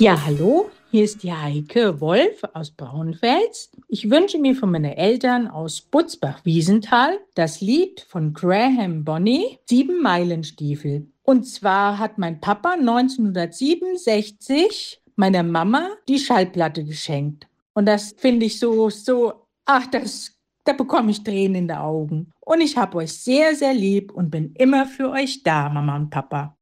Ja, hallo, hier ist die Heike Wolf aus Braunfels. Ich wünsche mir von meinen Eltern aus Butzbach-Wiesenthal das Lied von Graham Bonny, Sieben Meilenstiefel. Und zwar hat mein Papa 1967 meiner Mama die Schallplatte geschenkt. Und das finde ich da bekomme ich Tränen in den Augen. Und ich habe euch sehr, sehr lieb und bin immer für euch da, Mama und Papa.